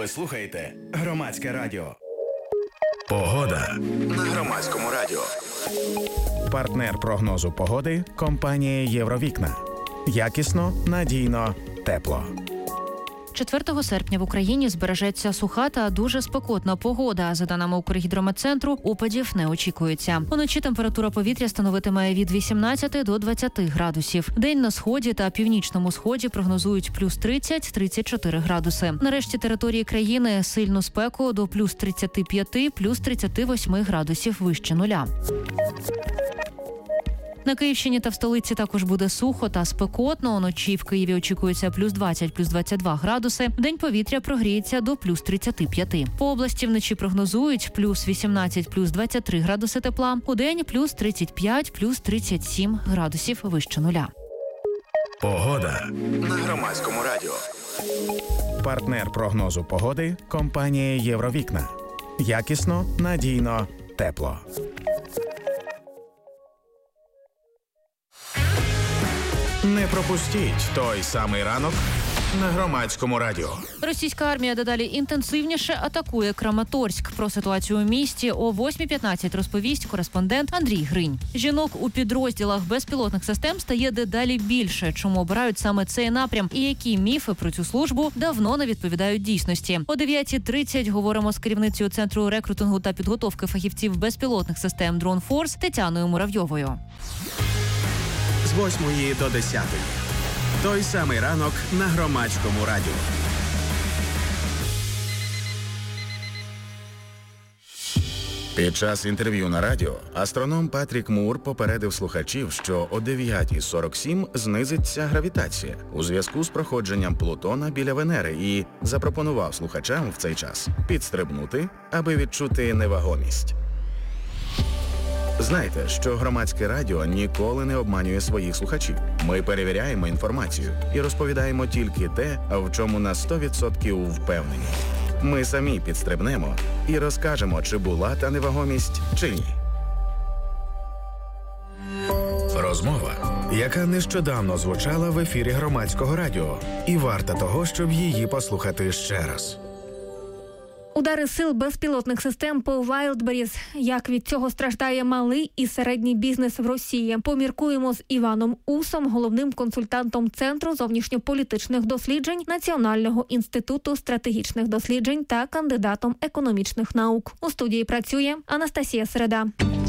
Ви слухаєте Громадське радіо. Погода на Громадському радіо. Партнер прогнозу погоди – компанія «Євровікна». Якісно, надійно, тепло. 4 серпня в Україні збережеться суха та дуже спекотна погода. За даними Укргідрометцентру, опадів не очікується. Уночі температура повітря становитиме від 18 до 20 градусів. День на сході та північному сході прогнозують плюс 30-34 градуси. На решті території країни сильну спеку до плюс 35, плюс 38 градусів вище нуля. На Київщині та в столиці також буде сухо та спекотно. Уночі в Києві очікується плюс 20, плюс 22 градуси. Вдень повітря прогріється до плюс 35. По області вночі прогнозують плюс 18, плюс 23 градуси тепла. Удень плюс 35, плюс 37 градусів вище нуля. Погода на Громадському радіо. Партнер прогнозу погоди – компанія «Євровікна». Якісно, надійно, тепло. Не пропустіть той самий ранок на Громадському радіо. Російська армія дедалі інтенсивніше атакує Краматорськ. Про ситуацію у місті о 8:15 розповість кореспондент Андрій Гринь. Жінок у підрозділах безпілотних систем стає дедалі більше. Чому обирають саме цей напрям і які міфи про цю службу давно не відповідають дійсності. О 9:30 говоримо з керівницею Центру рекрутингу та підготовки фахівців безпілотних систем Drone Force Тетяною Муравйовою. З 8 до 10. Той самий ранок на Громадському радіо. Під час інтерв'ю на радіо астроном Патрік Мур попередив слухачів, що о 9:47 знизиться гравітація у зв'язку з проходженням Плутона біля Венери і запропонував слухачам в цей час підстрибнути, аби відчути невагомість. Знайте, що Громадське радіо ніколи не обманює своїх слухачів. Ми перевіряємо інформацію і розповідаємо тільки те, в чому на 100% впевнені. Ми самі підстрибнемо і розкажемо, чи була та невагомість, чи ні. Розмова, яка нещодавно звучала в ефірі Громадського радіо, і варта того, щоб її послухати ще раз. Удари сил безпілотних систем по Wildberries. Як від цього страждає малий і середній бізнес в Росії? Поміркуємо з Іваном Усом, головним консультантом Центру зовнішньополітичних досліджень Національного інституту стратегічних досліджень та кандидатом економічних наук. У студії працює Анастасія Середа.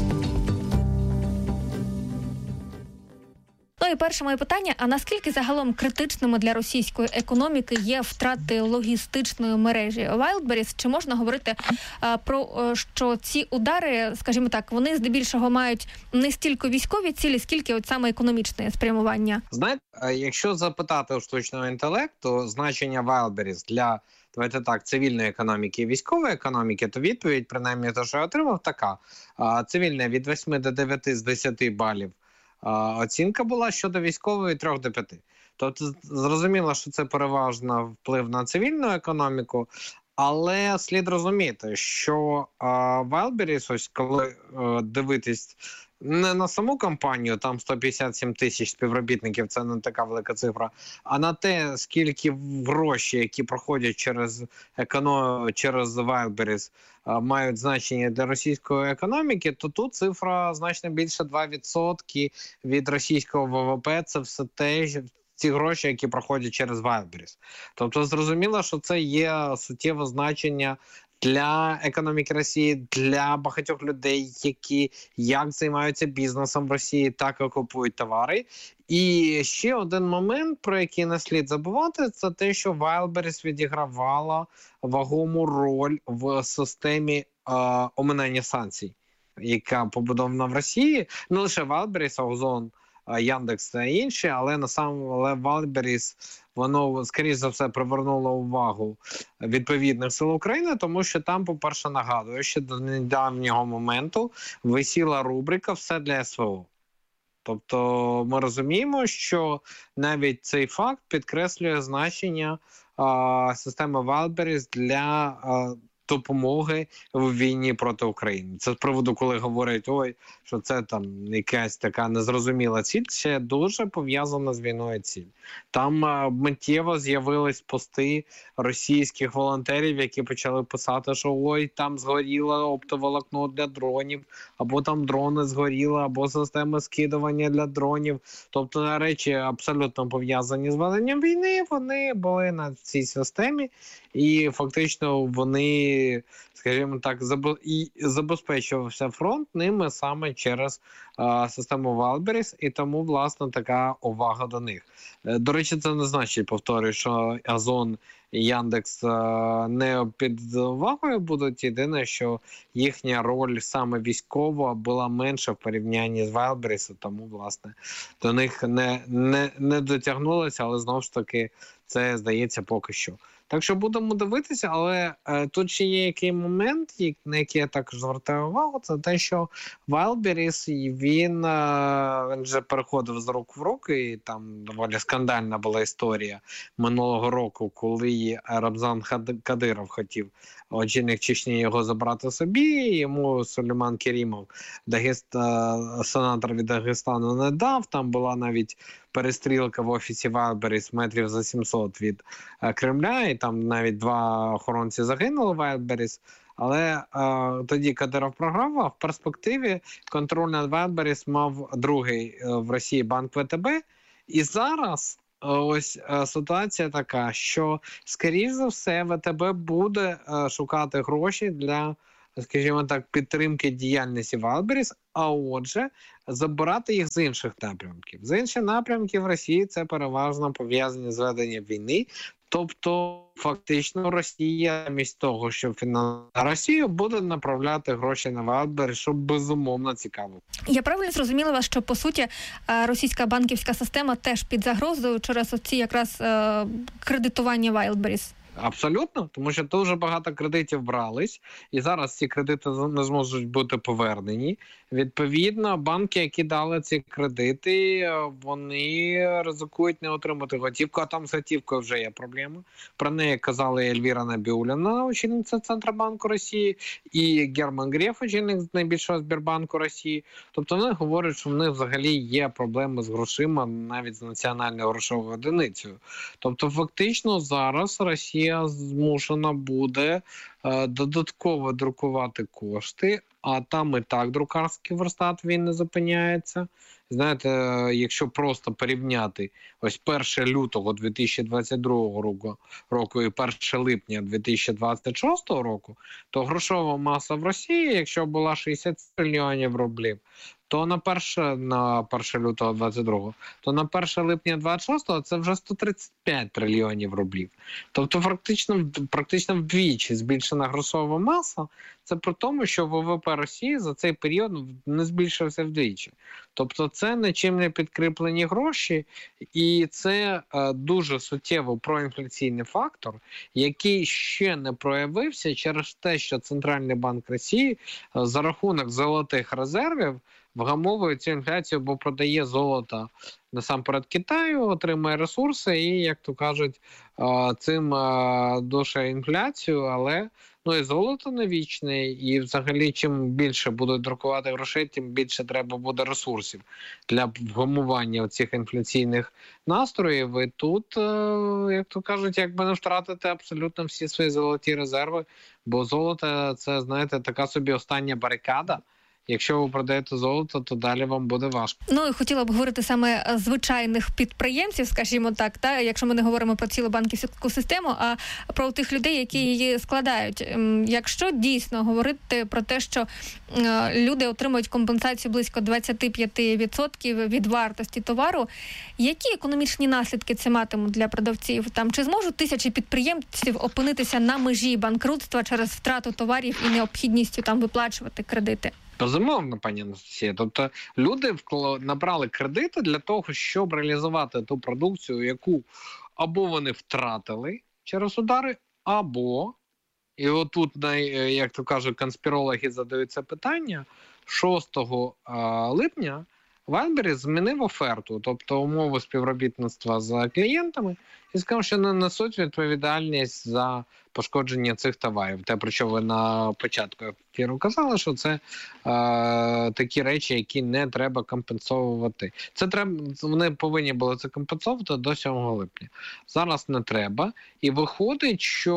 Ну і перше моє питання, а наскільки загалом критичними для російської економіки є втрати логістичної мережі Wildberries? Чи можна говорити про що ці удари, скажімо так, вони здебільшого мають не стільки військові цілі, скільки от саме економічне спрямування? Знаєте, якщо запитати у штучного інтелекту значення Wildberries для, давайте так, цивільної економіки і військової економіки, то відповідь, принаймні те, що я отримав, така. Цивільна від 8 до 9 з 10 балів. Оцінка була щодо військової 3 до 5. Тобто зрозуміло, що це переважно вплив на цивільну економіку, але слід розуміти, що Wildberries, ось коли дивитись не на саму компанію, там 157 тисяч співробітників, це не така велика цифра, а на те, скільки гроші, які проходять через Wildberries, мають значення для російської економіки, то тут цифра значно більше 2% від російського ВВП. Це все те, ці гроші, які проходять через Wildberries. Тобто зрозуміло, що це є суттєве значення для економіки Росії, для багатьох людей, які як займаються бізнесом в Росії, так і купують товари. І ще один момент, про який не слід забувати, це те, що Wildberries відігравала вагому роль в системі оминання санкцій, яка побудована в Росії. Не лише Wildberries, Озон, Яндекс та інші, але Wildberries, воно, скоріш за все, привернуло увагу відповідних сил України, тому що там, по-перше, нагадую, що до недавнього моменту висіла рубрика «Все для СВО». Тобто ми розуміємо, що навіть цей факт підкреслює значення системи Wildberries для допомоги в війні проти України. Це з приводу, коли говорять, що це там якась така незрозуміла ціль, ще дуже пов'язана з війною ціль. Там миттєво з'явились пости російських волонтерів, які почали писати, що там згоріло оптоволокно для дронів, або там дрони згоріли, або системи скидування для дронів. Тобто речі абсолютно пов'язані з веденням війни, вони були на цій системі, і фактично вони, скажімо так, забезпечувався фронт ними саме через систему Wildberries, і тому, власне, така увага до них. До речі, це не значить, повторюю, що Озон і Яндекс не під увагою будуть. Єдине, що їхня роль саме військова була менша в порівнянні з Wildberries, тому, власне, до них не дотягнулося, але, знову ж таки, це, здається, поки що. Так що будемо дивитися, але тут ще є який момент, на який я також звертаю увагу, це те, що Wildberries, він вже переходив з рук в руки, і там доволі скандальна була історія минулого року, коли Рамзан Кадиров хотів, очільник Чечні, його забрати собі, йому Сулейман Керімов, сенатор від Дагестану, не дав, там була навіть перестрілка в офісі Wildberries метрів за 700 від Кремля, і там навіть 2 охоронці загинули в Wildberries. Але тоді Кадиров програв, а в перспективі контроль над Wildberries мав другий в Росії банк ВТБ. І зараз ось ситуація така, що, скоріш за все, ВТБ буде шукати гроші для, скажімо так, підтримки діяльності Wildberries, а отже, забирати їх з інших напрямків. З інших напрямків в Росії це переважно пов'язані з веденням війни. Тобто, фактично, Росія, замість того, щоб фінансувати Росію, буде направляти гроші на Wildberries, що безумовно цікаво. Я правильно зрозуміла вас, що, по суті, російська банківська система теж під загрозою через оці якраз кредитування Wildberries? Абсолютно, тому що дуже багато кредитів брались, і зараз ці кредити не зможуть бути повернені. Відповідно, банки, які дали ці кредити, вони ризикують не отримати готівку, а там з готівкою вже є проблема. Про неї казали Ельвіра Набіулліна, очільниця Центробанку Росії, і Герман Греф, очільник найбільшого Сбербанку Росії. Тобто вони говорять, що в них взагалі є проблеми з грошима, навіть з національною грошовою одиницею. Тобто фактично зараз Росія змушена буде додатково друкувати кошти, а там і так друкарський верстат, він не зупиняється. Знаєте, якщо просто порівняти ось 1 лютого 2022 року і 1 липня 2026 року, то грошова маса в Росії, якщо була 60 трильйонів рублів, то на 1 лютого 22, то на 1 липня 26 це вже 135 трильйонів рублів. Тобто практично вдвічі збільшена грошова маса. Це при тому, що ВВП Росії за цей період не збільшився вдвічі. Тобто це нічим не підкріплені гроші, і це дуже суттєво проінфляційний фактор, який ще не проявився через те, що Центральний банк Росії за рахунок золотих резервів вгамовує цю інфляцію, бо продає золото насамперед Китаю, отримує ресурси і, як то кажуть, цим душає інфляцію, але і золото не вічне, і взагалі чим більше будуть друкувати грошей, тим більше треба буде ресурсів для вгамування цих інфляційних настроїв. І тут, як то кажуть, якби не втратити абсолютно всі свої золоті резерви, бо золото – це, знаєте, така собі остання барикада. Якщо ви продаєте золото, то далі вам буде важко. І хотіла б говорити саме звичайних підприємців, скажімо так, якщо ми не говоримо про цілу банківську систему, а про тих людей, які її складають. Якщо дійсно говорити про те, що люди отримують компенсацію близько 25% від вартості товару, які економічні наслідки це матимуть для продавців? Чи зможуть тисячі підприємців опинитися на межі банкрутства через втрату товарів і необхідністю виплачувати кредити? Безумовно, пані Анастасія. Тобто люди набрали кредити для того, щоб реалізувати ту продукцію, яку або вони втратили через удари, або, і отут, як то кажуть, конспірологи задають це питання, 6 липня Wildberries змінив оферту, тобто умови співробітництва з клієнтами, і сказав, що не несуть відповідальність за пошкодження цих товарів. Те, про що ви на початку ефіру казали, що це такі речі, які не треба компенсовувати. Вони повинні були це компенсовувати до 7 липня. Зараз не треба. І виходить, що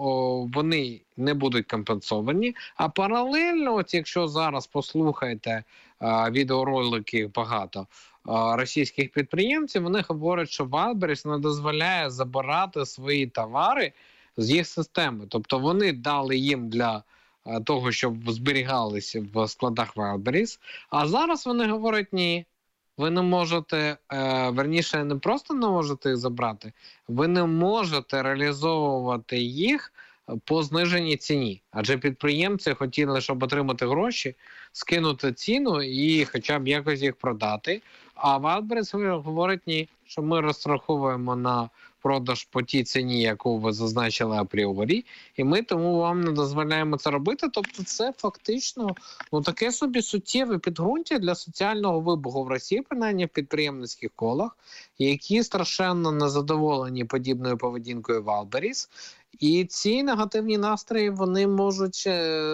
вони не будуть компенсовані. А паралельно, от якщо зараз послухаєте відеоролики багато російських підприємців, вони говорять, що Wildberries не дозволяє забирати свої товари з їх системи. Тобто вони дали їм для того, щоб зберігалися в складах Wildberries, а зараз вони говорять, ні, ви не можете, верніше, не просто не можете їх забрати, ви не можете реалізовувати їх по зниженій ціні. Адже підприємці хотіли, щоб отримати гроші, скинути ціну і хоча б якось їх продати. А Wildberries говорить, ні, що ми розраховуємо на продаж по тій ціні, яку ви зазначили апріорі, і ми тому вам не дозволяємо це робити. Тобто це фактично таке собі суттєве підґрунтя для соціального вибуху в Росії, принаймні в підприємницьких колах, які страшенно незадоволені подібною поведінкою Wildberries. І ці негативні настрої, вони можуть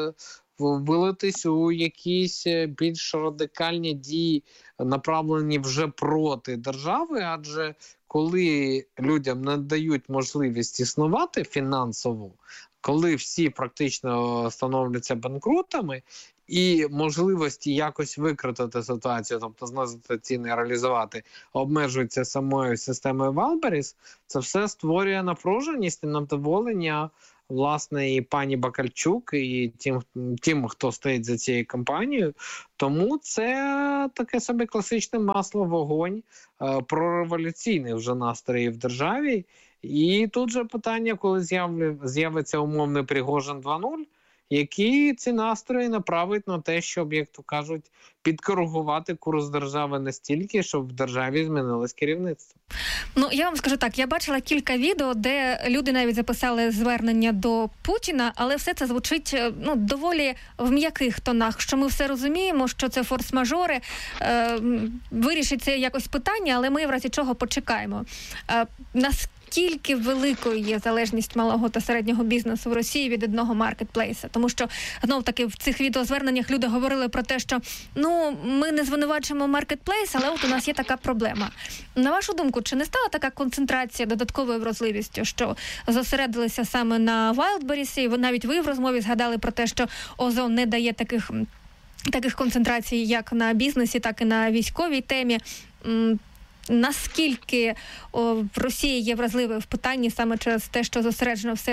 вилитись у якісь більш радикальні дії, направлені вже проти держави, адже коли людям не дають можливість існувати фінансово, коли всі практично становляться банкрутами, і можливості якось викрутити ситуацію, тобто знизити ціни, реалізувати, обмежуються самою системою Wildberries, це все створює напруженість і невдоволення, власне, і пані Бакальчук, і тим, хто стоїть за цією компанією. Тому це таке собі класичне масло в вогонь прореволюційних вже настроїв в державі. І тут же питання, коли з'явиться умовний Пригожин 2.0, які ці настрої направить на те, щоб, як то кажуть, підкоригувати курс держави настільки, щоб в державі змінилось керівництво. Я вам скажу так, я бачила кілька відео, де люди навіть записали звернення до Путіна, але все це звучить доволі в м'яких тонах, що ми все розуміємо, що це форс-мажори, вирішиться якось питання, але ми в разі чого почекаємо. Наскільки великою є залежність малого та середнього бізнесу в Росії від одного маркетплейса? Тому що, знов-таки, в цих відеозверненнях люди говорили про те, що ми не звинувачуємо маркетплейс, але от у нас є така проблема. На вашу думку, чи не стала така концентрація додатковою вразливістю, що зосередилися саме на Wildberries, і навіть ви в розмові згадали про те, що Озон не дає таких концентрацій як на бізнесі, так і на військовій темі. Наскільки в Росії є вразливою в питанні саме через те, що зосереджено все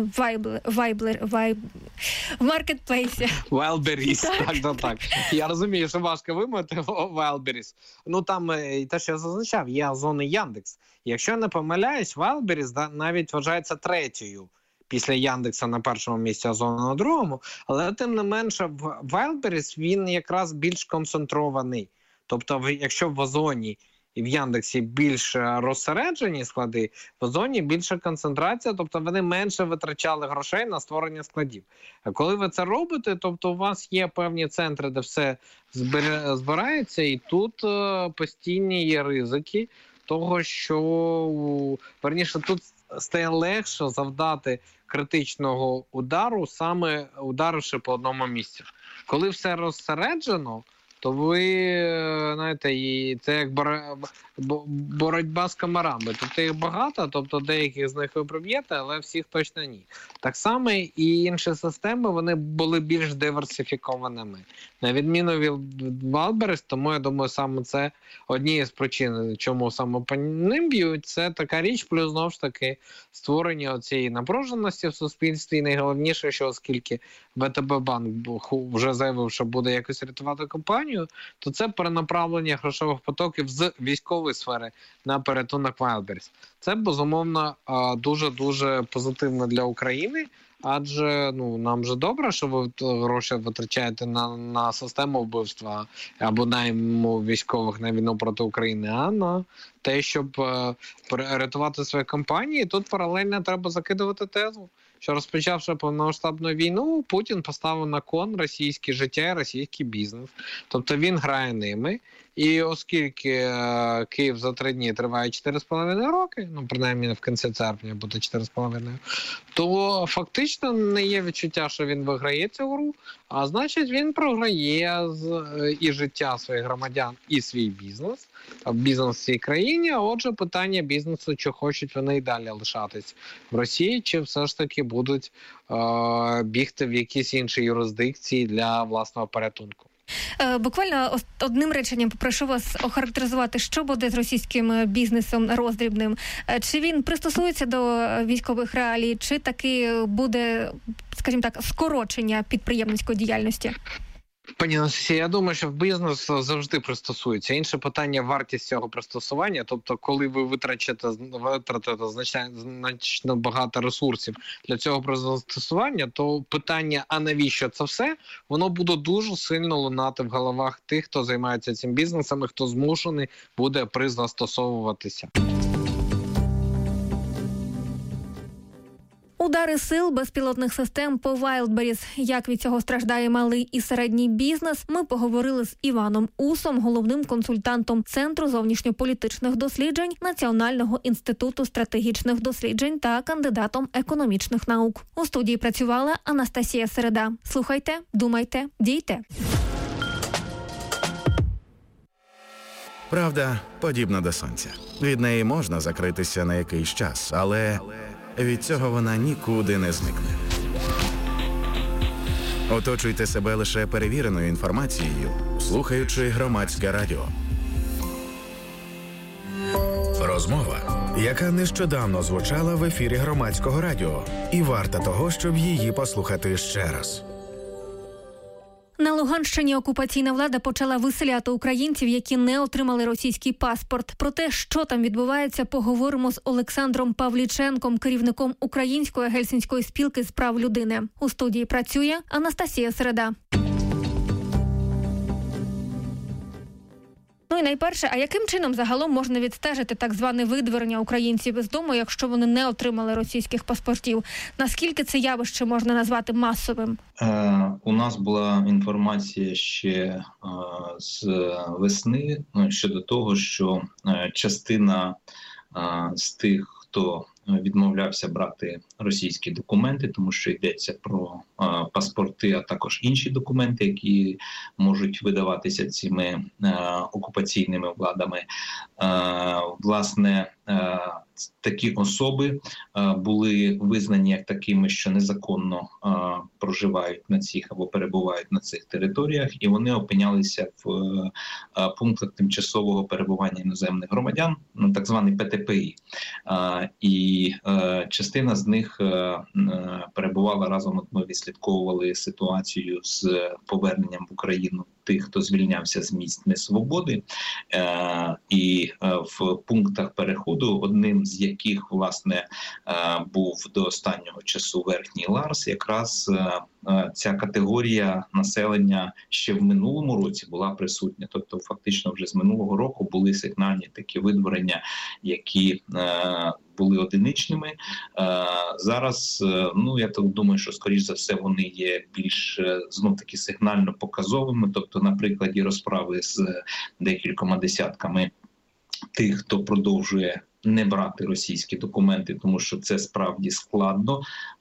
в маркетплейсі? Wildberries, так. Я розумію, що важко вимовити Wildberries. Там те, що я зазначав, є Озон і Яндекс. Якщо я не помиляюсь, Wildberries навіть вважається третьою після Яндекса на першому місці, Озона на другому, але тим не менше Wildberries, він якраз більш концентрований. Тобто, якщо в Озоні і в Яндексі більш розсереджені склади, в Озоні більша концентрація, тобто вони менше витрачали грошей на створення складів. А коли ви це робите, тобто у вас є певні центри, де все збирається, і тут постійні є ризики того, що, верніше, тут стає легше завдати критичного удару, саме ударивши по одному місцю. Коли все розсереджено, то ви, знаєте, і це як боротьба з комарами. Тобто їх багато, тобто деяких з них ви проб'єте, але всіх точно ні. Так само і інші системи, вони були більш диверсифікованими. На відміну від Wildberries, тому я думаю, саме це однією з причин, чому саме по ним б'ють, це така річ, плюс знову ж таки створення цієї напруженості в суспільстві. І найголовніше, що оскільки ВТБ-банк вже заявив, що буде якось рятувати компанію, то це перенаправлення грошових потоків з військової сфери на порятунок Wildberries. Це, безумовно, дуже-дуже позитивно для України, адже нам же добре, що ви гроші витрачаєте на систему вбивства або найму військових на війну проти України, а на те, щоб рятувати свої компанії. Тут паралельно треба закидувати тезу, що розпочавши повномасштабну війну, Путін поставив на кон російське життя і російський бізнес. Тобто він грає ними, І оскільки Київ за 3 дні триває 4,5 роки, ну, принаймні в кінці серпня буде 4,5, то фактично не є відчуття, що він виграє цю гру, а значить він програє і життя своїх громадян, і свій бізнес в цій країні. А отже, питання бізнесу, чи хочуть вони і далі лишатись в Росії, чи все ж таки будуть бігти в якісь інші юрисдикції для власного порятунку. Буквально одним реченням попрошу вас охарактеризувати, що буде з російським бізнесом роздрібним. Чи він пристосується до військових реалій, чи таки буде, скажімо так, скорочення підприємницької діяльності? Пані Анастасія, я думаю, що бізнес завжди пристосується. Інше питання – вартість цього пристосування. Тобто, коли ви витратите значно багато ресурсів для цього пристосування, то питання, а навіщо це все, воно буде дуже сильно лунати в головах тих, хто займається цим бізнесом і хто змушений буде пристосовуватися. Удари сил безпілотних систем по Wildberries. Як від цього страждає малий і середній бізнес, ми поговорили з Іваном Усом, головним консультантом Центру зовнішньополітичних досліджень Національного інституту стратегічних досліджень та кандидатом економічних наук. У студії працювала Анастасія Середа. Слухайте, думайте, дійте. Правда подібна до сонця. Від неї можна закритися на якийсь час, але від цього вона нікуди не зникне. Оточуйте себе лише перевіреною інформацією, слухаючи Громадське радіо. Розмова, яка нещодавно звучала в ефірі Громадського радіо, і варта того, щоб її послухати ще раз. На Луганщині окупаційна влада почала виселяти українців, які не отримали російський паспорт. Про те, що там відбувається, поговоримо з Олександром Павліченком, керівником Української гельсінської спілки з прав людини. У студії працює Анастасія Середа. Ну і найперше, а яким чином загалом можна відстежити так зване видворення українців із дому, якщо вони не отримали російських паспортів? Наскільки це явище можна назвати масовим? У нас була інформація ще з весни щодо того, що частина з тих, хто відмовлявся брати російські документи, тому що йдеться про паспорти, а також інші документи, які можуть видаватися цими окупаційними владами. Власне, такі особи були визнані як такими, що незаконно проживають на цих або перебувають на цих територіях, і вони опинялися в пунктах тимчасового перебування іноземних громадян, так званий ПТПІ. І частина з них перебувала разом, от ми відслідковували ситуацію з поверненням в Україну тих, хто звільнявся з місць несвободи, і в пунктах переходу, одним з яких, власне, був до останнього часу Верхній Ларс, якраз ця категорія населення ще в минулому році була присутня. Тобто, фактично, вже з минулого року були сигнальні такі видворення, які були одиничними. Зараз, я так думаю, що, скоріш за все, вони є більш, знов-таки, сигнально показовими. Тобто, на прикладі розправи з декількома десятками тих, хто продовжує не брати російські документи, тому що це справді складно,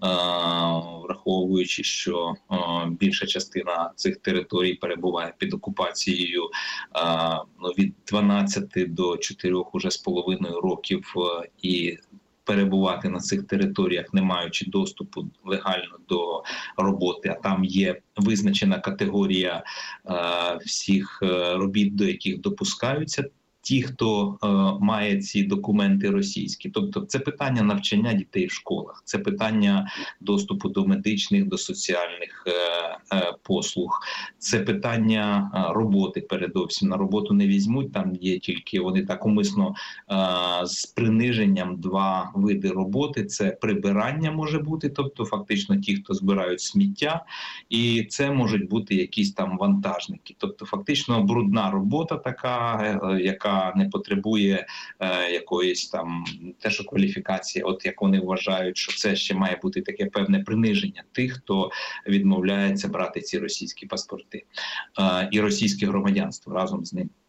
враховуючи, що більша частина цих територій перебуває під окупацією від 12 до 4,5 років, і перебувати на цих територіях, не маючи доступу легально до роботи, а там є визначена категорія всіх робіт, до яких допускаються ті, хто має ці документи російські. Тобто це питання навчання дітей в школах, це питання доступу до медичних, до соціальних послуг, це питання роботи передовсім. На роботу не візьмуть, там є тільки, вони так умисно з приниженням два види роботи. Це прибирання може бути, тобто фактично ті, хто збирають сміття, і це можуть бути якісь там вантажники. Тобто фактично брудна робота така, яка не потребує якоїсь там теж кваліфікації, от як вони вважають, що це ще має бути таке певне приниження тих, хто відмовляється брати ці російські паспорти і російське громадянство разом з ним.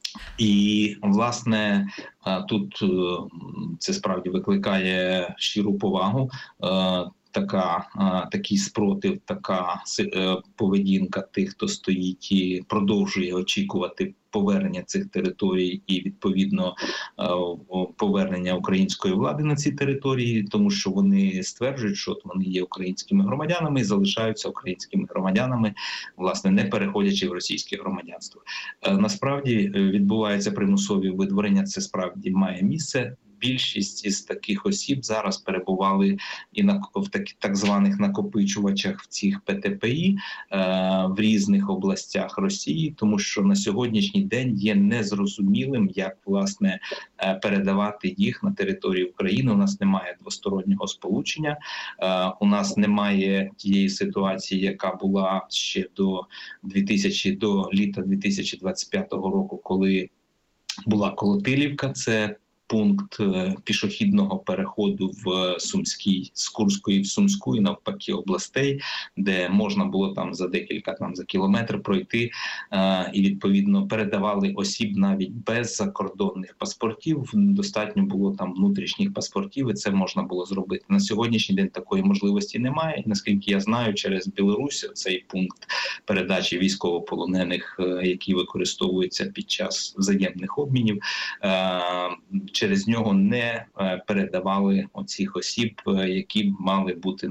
І, власне, тут це справді викликає щиру повагу. Такий спротив, така поведінка тих, хто стоїть і продовжує очікувати повернення цих територій і, відповідно, повернення української влади на ці території, тому що вони стверджують, що вони є українськими громадянами і залишаються українськими громадянами, власне, не переходячи в російське громадянство. Насправді відбуваються примусові видворення, це справді має місце. Більшість із таких осіб зараз перебували і в так званих накопичувачах в цих ПТПІ в різних областях Росії, тому що на сьогоднішній день є незрозумілим, як, власне, передавати їх на територію України. У нас немає двостороннього сполучення, у нас немає тієї ситуації, яка була ще до літа 2025 року, коли була Колотилівка, це пункт пішохідного переходу в Сумській, з Курської в Сумську і навпаки областей, де можна було там за кілометр пройти, і відповідно передавали осіб навіть без закордонних паспортів. Достатньо було там внутрішніх паспортів, і це можна було зробити. На сьогоднішній день такої можливості немає. Наскільки я знаю, через Білорусь цей пункт передачі військовополонених, який використовується під час взаємних обмінів, через нього не передавали оцих осіб, які мали бути,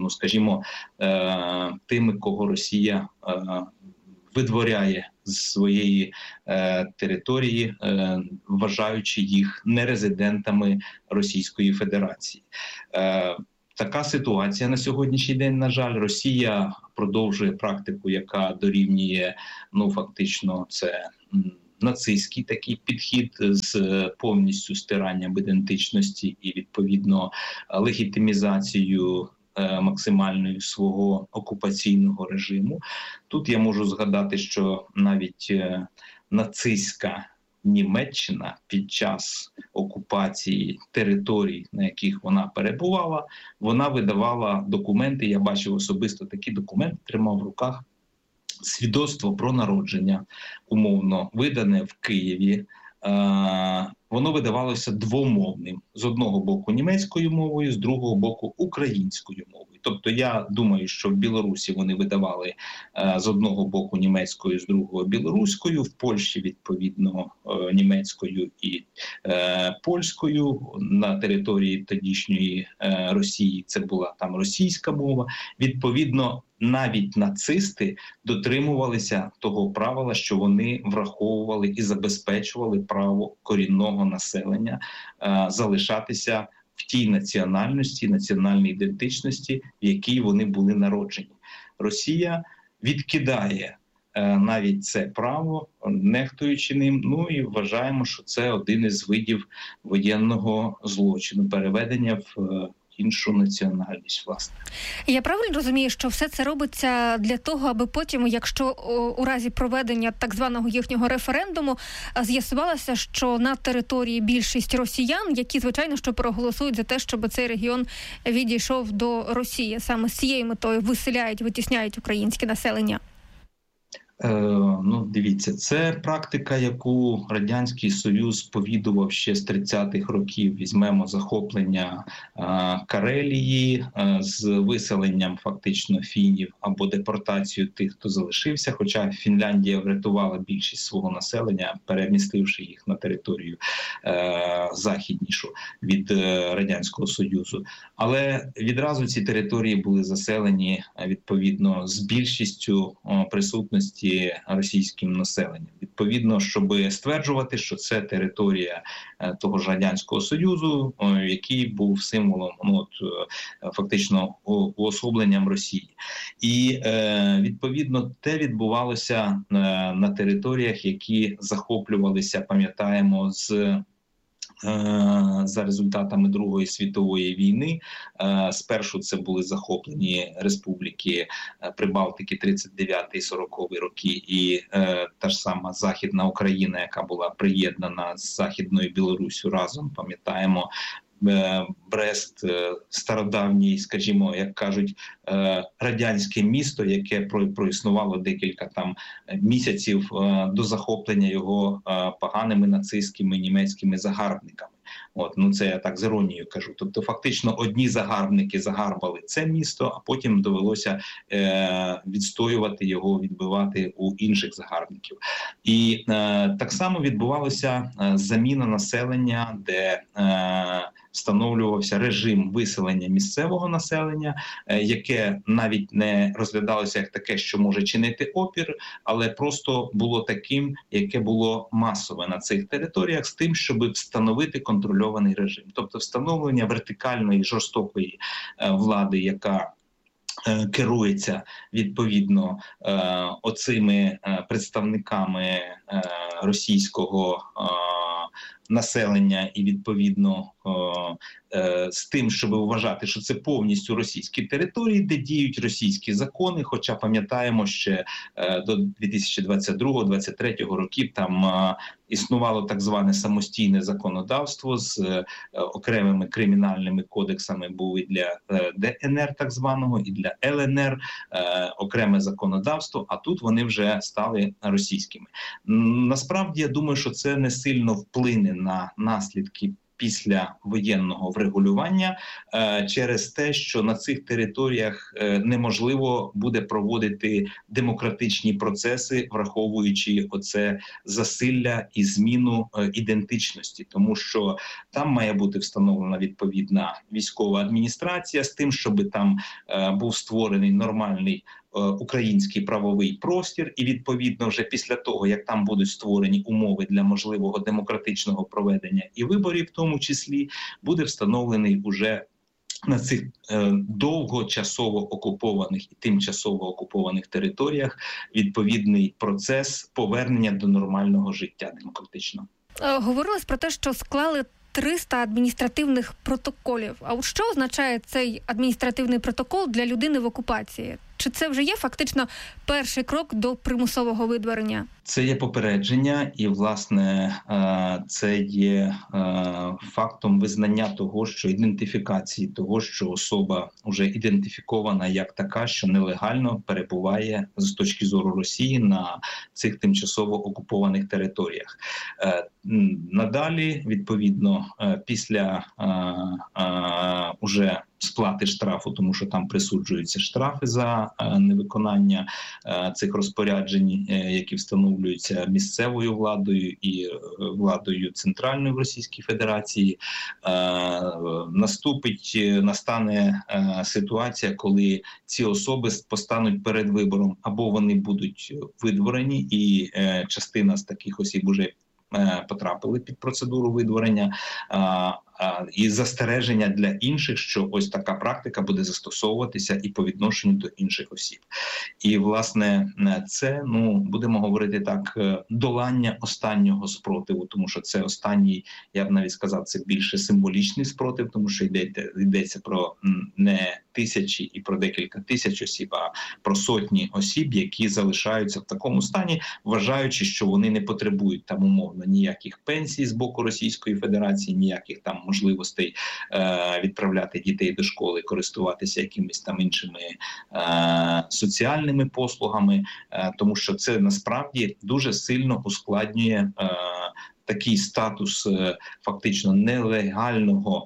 тими, кого Росія видворяє з своєї території, вважаючи їх нерезидентами Російської Федерації. Така ситуація на сьогоднішній день, на жаль. Росія продовжує практику, яка дорівнює, фактично, це нацистський такий підхід з повністю стиранням ідентичності і, відповідно, легітимізацією максимальною свого окупаційного режиму. Тут я можу згадати, що навіть нацистська Німеччина під час окупації територій, на яких вона перебувала, вона видавала документи, я бачив особисто такі документи, тримав в руках, свідоцтво про народження, умовно, видане в Києві. Воно видавалося двомовним. З одного боку німецькою мовою, з другого боку українською мовою. Тобто я думаю, що в Білорусі вони видавали з одного боку німецькою, з другого білоруською, в Польщі, відповідно, німецькою і польською. На території тодішньої Росії це була там російська мова. Відповідно, навіть нацисти дотримувалися того правила, що вони враховували і забезпечували право корінного населення залишатися в тій національності, національній ідентичності, в якій вони були народжені. Росія відкидає навіть це право, нехтуючи ним, і вважаємо, що це один із видів воєнного злочину, переведення в іншу національність, власне. Я правильно розумію, що все це робиться для того, аби потім, якщо у разі проведення так званого їхнього референдуму з'ясувалося, що на території більшість росіян, які, звичайно, що проголосують за те, щоб цей регіон відійшов до Росії, саме з цією метою виселяють, витісняють українське населення? Дивіться, це практика, яку Радянський Союз повідував ще з 30-х років. Візьмемо захоплення Карелії з виселенням фактично фінів або депортацію тих, хто залишився, хоча Фінляндія врятувала більшість свого населення, перемістивши їх на територію західнішу від Радянського Союзу. Але відразу ці території були заселені, відповідно, з більшістю присутності російським населенням. Відповідно, щоб стверджувати, що це територія того ж Радянського Союзу, який був символом, фактично, уособленням Росії. І, відповідно, те відбувалося на територіях, які захоплювалися, пам'ятаємо, за результатами Другої світової війни. Спершу це були захоплені республіки Прибалтики 39-40 роки і та ж сама Західна Україна, яка була приєднана з Західною Білоруссю разом, пам'ятаємо, Брест, стародавній, скажімо, як кажуть, радянське місто, яке проіснувало декілька там місяців до захоплення його поганими нацистськими німецькими загарбниками. Це я так з іронією кажу. Тобто фактично одні загарбники загарбали це місто, а потім довелося відстоювати його, відбивати у інших загарбників. І так само відбувалася заміна населення, де встановлювався режим виселення місцевого населення, яке навіть не розглядалося як таке, що може чинити опір, але просто було таким, яке було масове на цих територіях, з тим, щоб встановити контрольований режим. Тобто встановлення вертикальної, жорстокої влади, яка керується відповідно оцими представниками російського населення і відповідно з тим, щоб вважати, що це повністю російські території, де діють російські закони, хоча пам'ятаємо, ще до 2022-2023 років там існувало так зване самостійне законодавство з окремими кримінальними кодексами, був і для ДНР так званого, і для ЛНР окреме законодавство, а тут вони вже стали російськими. Насправді, я думаю, що це не сильно вплине на наслідки після воєнного врегулювання через те, що на цих територіях неможливо буде проводити демократичні процеси, враховуючи оце засилля і зміну ідентичності, тому що там має бути встановлена відповідна військова адміністрація з тим, щоб там був створений нормальний український правовий простір, і відповідно вже після того, як там будуть створені умови для можливого демократичного проведення і виборів, в тому числі, буде встановлений уже на цих довгочасово окупованих і тимчасово окупованих територіях відповідний процес повернення до нормального життя демократичного. Говорилось про те, що склали 300 адміністративних протоколів. А от що означає цей адміністративний протокол для людини в окупації? Чи це вже є фактично перший крок до примусового видворення? Це є попередження і, власне, це є фактом визнання того, що ідентифікації того, що особа вже ідентифікована як така, що нелегально перебуває з точки зору Росії на цих тимчасово окупованих територіях. Надалі, відповідно, після уже сплати штрафу, тому що там присуджуються штрафи за невиконання цих розпоряджень, які встановлюються місцевою владою і владою центральної в Російській Федерації. Настане ситуація, коли ці особи постануть перед вибором, або вони будуть видворені, і частина з таких осіб уже потрапили під процедуру видворення, і застереження для інших, що ось така практика буде застосовуватися і по відношенню до інших осіб. І, власне, це, будемо говорити так, долання останнього спротиву, тому що це останній, я б навіть сказав, це більше символічний спротив, тому що йдеться про не тисячі і про декілька тисяч осіб, а про сотні осіб, які залишаються в такому стані, вважаючи, що вони не потребують там умовно ніяких пенсій з боку Російської Федерації, ніяких там можливостей відправляти дітей до школи, користуватися якимись там іншими соціальними послугами, тому що це насправді дуже сильно ускладнює такий статус фактично нелегальної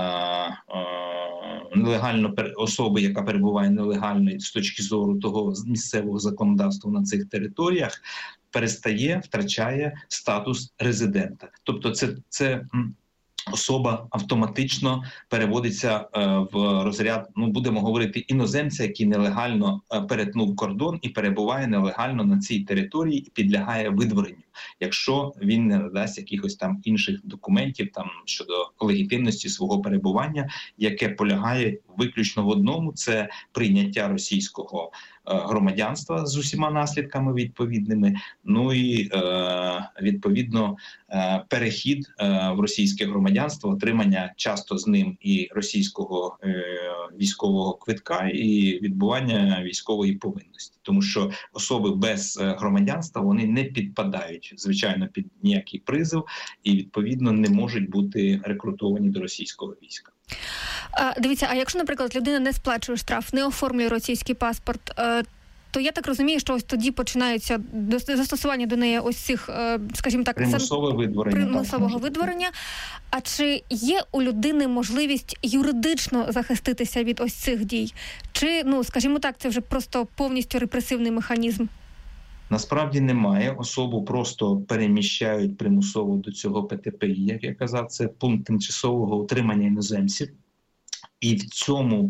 особи, яка перебуває нелегально з точки зору того місцевого законодавства на цих територіях, втрачає статус резидента. Тобто це особа автоматично переводиться в розряд, будемо говорити, іноземця, який нелегально перетнув кордон і перебуває нелегально на цій території і підлягає видворенню, якщо він не надасть якихось там інших документів там щодо легітимності свого перебування, яке полягає виключно в одному – це прийняття російського громадянства з усіма наслідками відповідними, і відповідно перехід в російське громадянство, отримання часто з ним і російського військового квитка, і відбування військової повинності. Тому що особи без громадянства, вони не підпадають підпадають, звичайно, під ніякий призов і, відповідно, не можуть бути рекрутовані до російського війська. Дивіться, а якщо, наприклад, людина не сплачує штраф, не оформлює російський паспорт, то я так розумію, що ось тоді починається застосування до неї ось цих, скажімо так, примусового видворення. А чи є у людини можливість юридично захиститися від ось цих дій? Чи, скажімо так, це вже просто повністю репресивний механізм? Насправді немає. Особу просто переміщають примусово до цього ПТПІ, як я казав, це пункт тимчасового утримання іноземців. І в цьому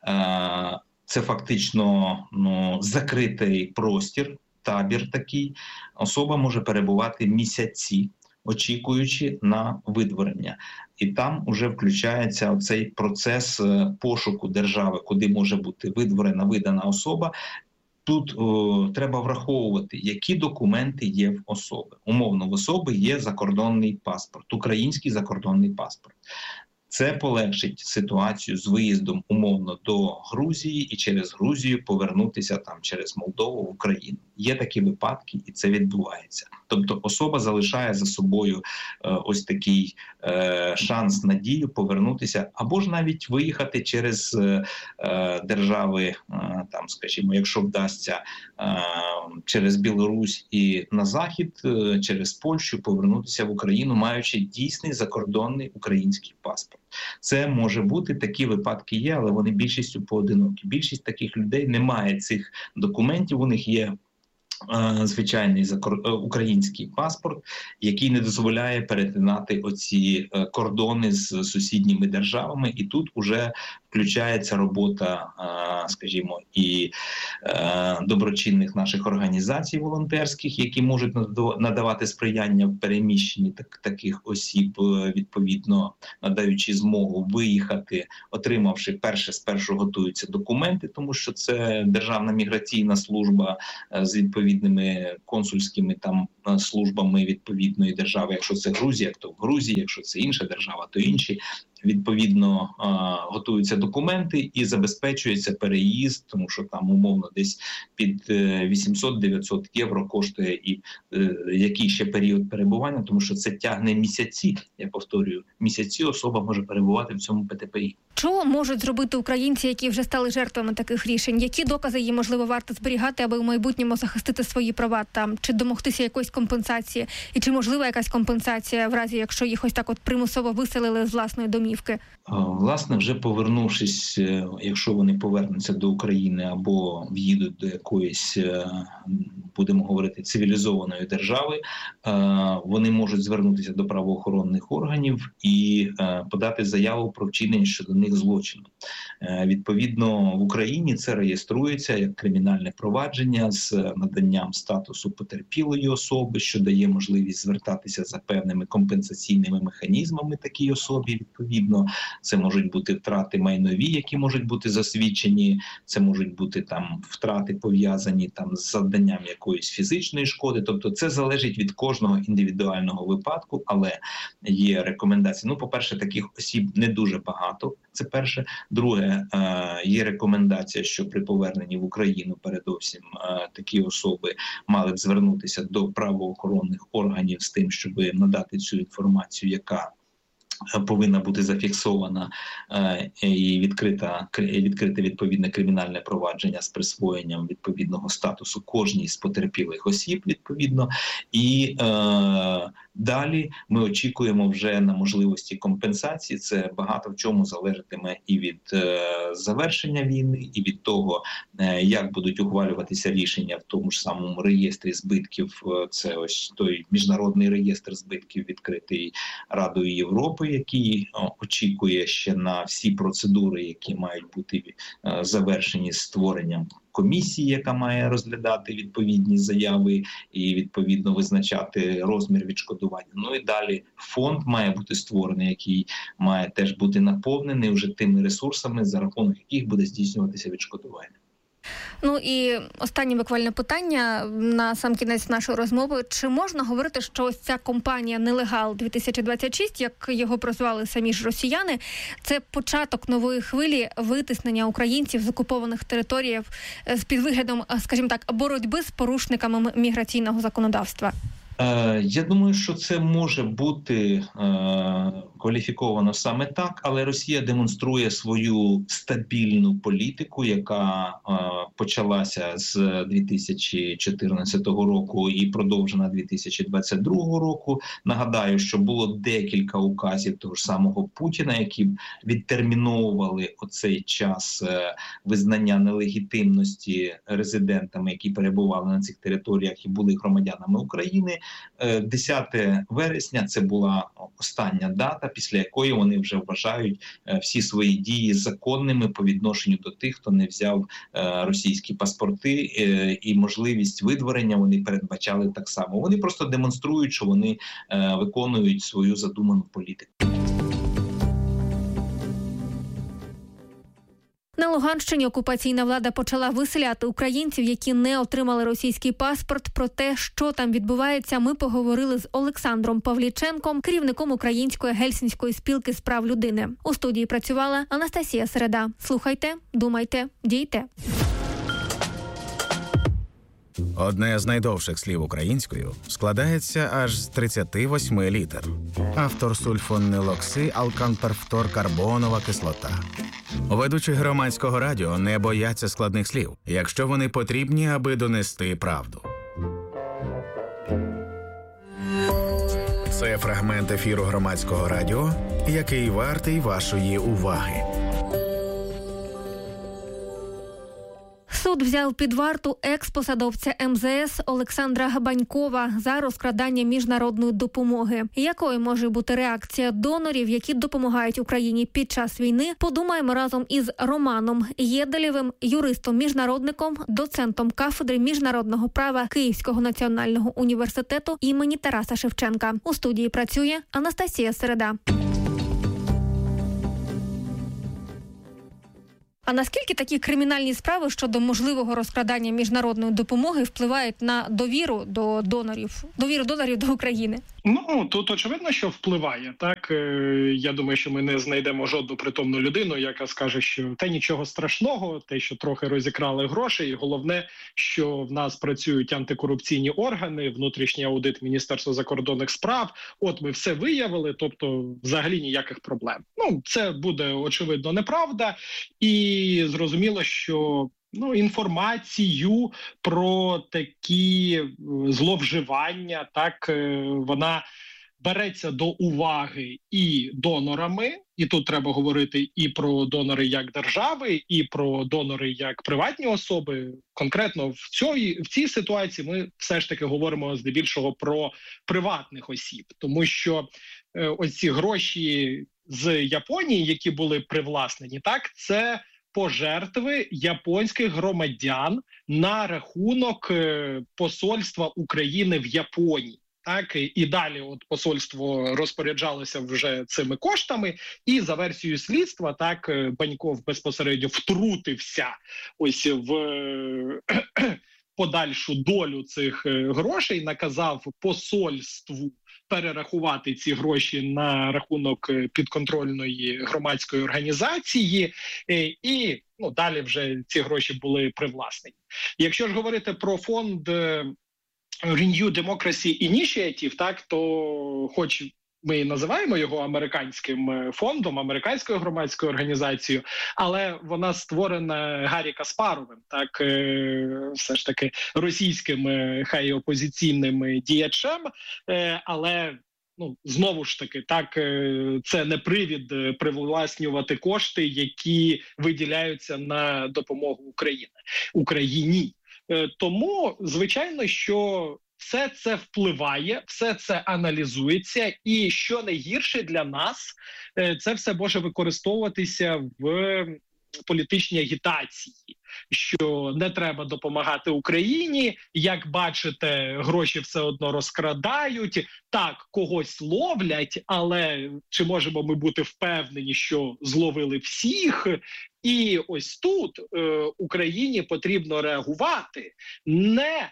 це фактично закритий простір, табір такий. Особа може перебувати місяці, очікуючи на видворення. І там вже включається оцей процес пошуку держави, куди може бути видворена, видана особа. Тут треба враховувати, які документи є в особи. Умовно, в особи є закордонний паспорт, український закордонний паспорт. Це полегшить ситуацію з виїздом умовно до Грузії і через Грузію повернутися там через Молдову в Україну. Є такі випадки, і це відбувається. Тобто особа залишає за собою ось такий шанс, надію повернутися, або ж навіть виїхати через держави, там, скажімо, якщо вдасться через Білорусь і на захід, через Польщу повернутися в Україну, маючи дійсний закордонний український паспорт. Це може бути, такі випадки є, але вони більшістю поодинокі. Більшість таких людей не має цих документів, у них є звичайний український паспорт, який не дозволяє перетинати оці кордони з сусідніми державами, і тут уже включається робота, скажімо, і доброчинних наших організацій волонтерських, які можуть надавати сприяння в переміщенні таких осіб, відповідно надаючи змогу виїхати, отримавши спершу готуються документи, тому що це Державна міграційна служба з відповідними консульськими там службами відповідної держави. Якщо це Грузія, то в Грузії, якщо це інша держава, то інші. Відповідно, готуються документи і забезпечується переїзд, тому що там умовно десь під 800-900 євро коштує і який ще період перебування, тому що це тягне місяці, я повторюю, місяці особа може перебувати в цьому ПТПІ. Що можуть зробити українці, які вже стали жертвами таких рішень? Які докази їм, можливо, варто зберігати, аби в майбутньому захистити свої права там? Чи домогтися якоїсь компенсації? І чи можлива якась компенсація в разі, якщо їх ось так от примусово виселили з власної домівки? Власне, вже повернувшись, якщо вони повернуться до України або в'їдуть до якоїсь, будемо говорити, цивілізованої держави, вони можуть звернутися до правоохоронних органів і подати заяву про вчинення щодо них злочину. Відповідно, в Україні це реєструється як кримінальне провадження з наданням статусу потерпілої особи, що дає можливість звертатися за певними компенсаційними механізмами такій особі. Відповідно, це можуть бути втрати майнові, які можуть бути засвідчені, це можуть бути там втрати пов'язані там з завданням якоїсь фізичної шкоди. Тобто це залежить від кожного індивідуального випадку, але є рекомендації. По-перше, таких осіб не дуже багато. Це перше. Друге, є рекомендація, що при поверненні в Україну передовсім такі особи мали б звернутися до правоохоронних органів з тим, щоб надати цю інформацію, яка повинна бути зафіксована і відкрите відповідне кримінальне провадження з присвоєнням відповідного статусу кожній з потерпілих осіб, відповідно. І далі ми очікуємо вже на можливості компенсації. Це багато в чому залежатиме і від завершення війни, і від того, як будуть ухвалюватися рішення в тому ж самому реєстрі збитків. Це ось той міжнародний реєстр збитків, відкритий Радою Європи, який очікує ще на всі процедури, які мають бути завершені з створенням комісії, яка має розглядати відповідні заяви і відповідно визначати розмір відшкодування. І далі фонд має бути створений, який має теж бути наповнений вже тими ресурсами, за рахунок яких буде здійснюватися відшкодування. І останнє буквально питання на сам кінець нашої розмови. Чи можна говорити, що ось ця компанія «Нелегал-2026», як його прозвали самі ж росіяни, це початок нової хвилі витиснення українців з окупованих територій під виглядом, скажімо так, боротьби з порушниками міграційного законодавства? Я думаю, що це може бути кваліфіковано саме так, але Росія демонструє свою стабільну політику, яка почалася з 2014 року і продовжена 2022 року. Нагадаю, що було декілька указів того ж самого Путіна, які відтерміновували оцей час визнання нелегітимності резидентами, які перебували на цих територіях і були громадянами України. 10 вересня – це була остання дата, після якої вони вже вважають всі свої дії законними по відношенню до тих, хто не взяв російські паспорти, і можливість видворення вони передбачали так само. Вони просто демонструють, що вони виконують свою задуману політику. На Луганщині окупаційна влада почала виселяти українців, які не отримали російський паспорт. Про те, що там відбувається, ми поговорили з Олександром Павліченком, керівником Української Гельсінської спілки з прав людини. У студії працювала Анастасія Середа. Слухайте, думайте, дійте. Одне з найдовших слів українською складається аж з 38 літер. Автор сульфонилоксиалканперфторкарбонова кислота. Ведучі громадського радіо не бояться складних слів, якщо вони потрібні, аби донести правду. Це фрагмент ефіру громадського радіо, який вартий вашої уваги. Суд взяв під варту екс-посадовця МЗС Олександра Габанькова за розкрадання міжнародної допомоги. Якою може бути реакція донорів, які допомагають Україні під час війни, подумаємо разом із Романом Єделєвим, юристом-міжнародником, доцентом кафедри міжнародного права Київського національного університету імені Тараса Шевченка. У студії працює Анастасія Середа. А наскільки такі кримінальні справи щодо можливого розкрадання міжнародної допомоги впливають на довіру до донорів, довіру донорів до України? Ну, тут очевидно, що впливає. Так, я думаю, що ми не знайдемо жодну притомну людину, яка скаже, що те нічого страшного, те, що трохи розікрали грошей, і головне, що в нас працюють антикорупційні органи, внутрішній аудит Міністерства закордонних справ, от ми все виявили, тобто взагалі ніяких проблем. Ну, це буде, очевидно, неправда, і зрозуміло, що інформацію про такі зловживання, так, вона береться до уваги і донорами, і тут треба говорити і про донори як держави, і про донори як приватні особи. Конкретно в цій ситуації ми все ж таки говоримо здебільшого про приватних осіб, тому що ось ці гроші з Японії, які були привласнені, так, це пожертви японських громадян на рахунок посольства України в Японії. Так, і далі от посольство розпоряджалося вже цими коштами, і за версією слідства, так, Баньков безпосередньо втрутився ось в подальшу долю цих грошей, наказав посольству перерахувати ці гроші на рахунок підконтрольної громадської організації, і далі вже ці гроші були привласнені. Якщо ж говорити про фонд Renew Democracy Initiative, так, то хоч ми і називаємо його американським фондом, американською громадською організацією, але вона створена Гаррі Каспаровим, так, все ж таки російським, хай опозиційним діячем, але знову ж таки, так, це не привід привласнювати кошти, які виділяються на допомогу Україні. Тому, звичайно, що все це впливає, все це аналізується, і що найгірше для нас, це все може використовуватися в політичній агітації, що не треба допомагати Україні, як бачите, гроші все одно розкрадають, так, когось ловлять, але чи можемо ми бути впевнені, що зловили всіх? І ось тут Україні потрібно реагувати, не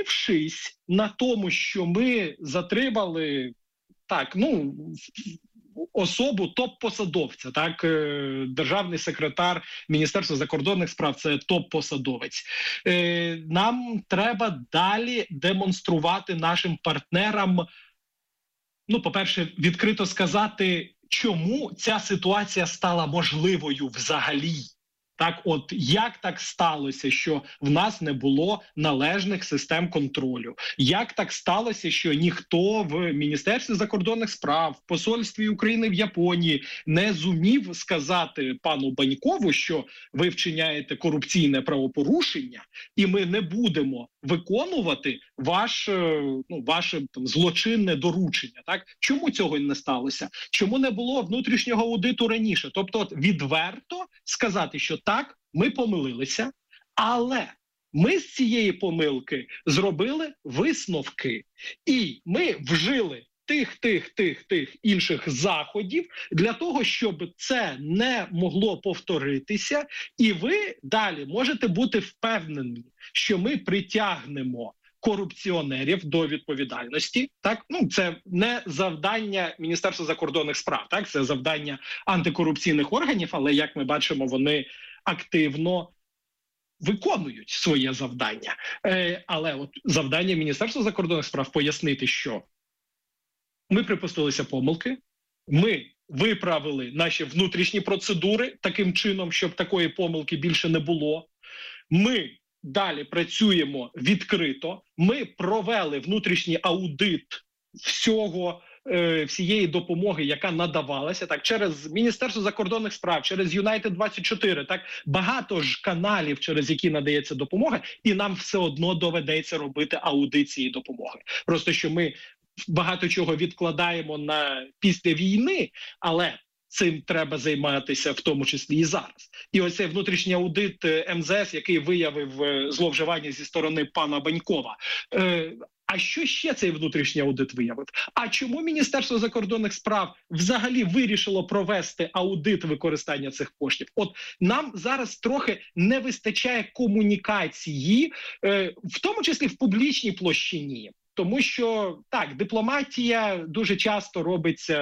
зупинившись на тому, що ми затримали, так, особу топ-посадовця. Так, державний секретар Міністерства закордонних справ – це топ-посадовець. Нам треба далі демонструвати нашим партнерам, ну, по-перше, відкрито сказати, чому ця ситуація стала можливою взагалі. Так, от як так сталося, що в нас не було належних систем контролю? Як так сталося, що ніхто в Міністерстві закордонних справ, в посольстві України в Японії не зумів сказати пану Банькову, що ви вчиняєте корупційне правопорушення, і ми не будемо виконувати ваше злочинне доручення? Так, чому цього не сталося? Чому не було внутрішнього аудиту раніше? Тобто, от відверто сказати, що так, ми помилилися, але ми з цієї помилки зробили висновки, і ми вжили тих інших заходів для того, щоб це не могло повторитися, і ви далі можете бути впевнені, що ми притягнемо корупціонерів до відповідальності. Так, ну, це не завдання Міністерства закордонних справ, так, це завдання антикорупційних органів, але, як ми бачимо, вони активно виконують своє завдання. Але от завдання Міністерства закордонних справ пояснити, що ми припустилися помилки, ми виправили наші внутрішні процедури таким чином, щоб такої помилки більше не було. Ми далі працюємо відкрито, ми провели внутрішній аудит всієї допомоги, яка надавалася, так, через Міністерство закордонних справ, через United24, так, багато ж каналів, через які надається допомога, і нам все одно доведеться робити аудит цієї допомоги. Просто що ми багато чого відкладаємо на після війни, але цим треба займатися в тому числі і зараз. І ось цей внутрішній аудит МЗС, який виявив зловживання зі сторони пана Банькова. А що ще цей внутрішній аудит виявив? А чому Міністерство закордонних справ взагалі вирішило провести аудит використання цих коштів? От нам зараз трохи не вистачає комунікації, в тому числі в публічній площині. Тому що, так, дипломатія дуже часто робиться